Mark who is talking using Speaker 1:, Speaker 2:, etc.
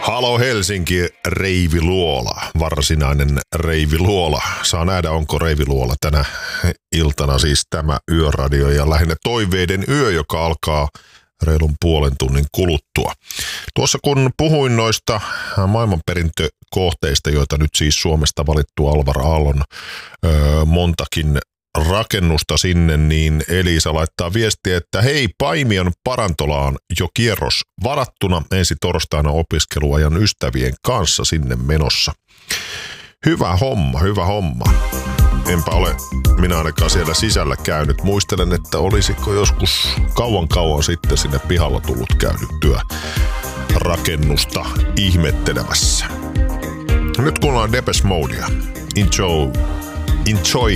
Speaker 1: Halo Helsinki, Reiviluola, varsinainen Reiviluola. Saa nähdä, onko Reiviluola tänä iltana siis tämä yöradio ja lähinnä toiveiden yö, joka alkaa reilun puolen tunnin kuluttua. Tuossa kun puhuin noista maailmanperintökohteista, joita nyt siis Suomesta valittu Alvar Aallon montakin rakennusta sinne, niin Elisa laittaa viestiä, että hei, Paimion Parantolaan jo kierros varattuna ensi torstaina opiskeluajan ystävien kanssa sinne menossa. Hyvä homma, hyvä homma. Enpä ole minä ainakaan siellä sisällä käynyt. Muistelen, että olisiko joskus kauan sitten sinne pihalla tullut käydyttyä rakennusta ihmettelemässä. Nyt kuullaan Depeche Modea. Enjoy